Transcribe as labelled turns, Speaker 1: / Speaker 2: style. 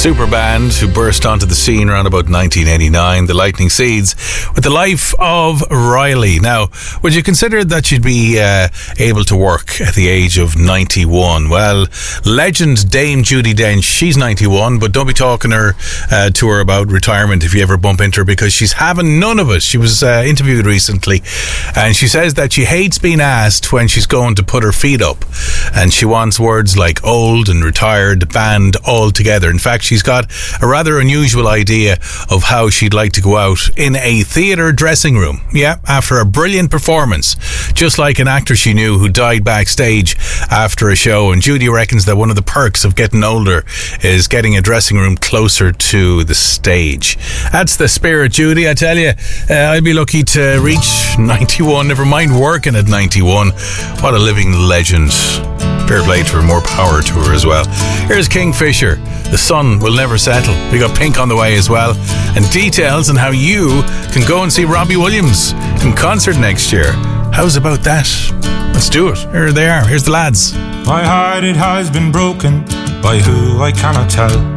Speaker 1: super band who burst onto the scene around about 1989, the Lightning Seeds, with the life of Riley. Now, would you consider that you'd be able to work at the age of 91? Well, legend Dame Judi Dench, she's 91, but don't be talking to her about retirement if you ever bump into her, because she's having none of it. She was interviewed recently, and she says that she hates being asked when she's going to put her feet up, and she wants words like old and retired, band, all together. In fact, she's got a rather unusual idea of how she'd like to go out in a theatre dressing room. Yeah, after a brilliant performance, just like an actor she knew who died backstage after a show. And Judy reckons that one of the perks of getting older is getting a dressing room closer to the stage. That's the spirit, Judy, I tell you. I'd be lucky to reach 91, never mind working at 91. What a living legend. Fair play to her, more power to her as well. Here's Kingfisher, The Sun Will Never Settle. We got Pink on the way as well, and details on how you can go and see Robbie Williams in concert next year. How's about that? Let's do it. Here they are. Here's the lads.
Speaker 2: My heart, it has been broken by who I cannot tell.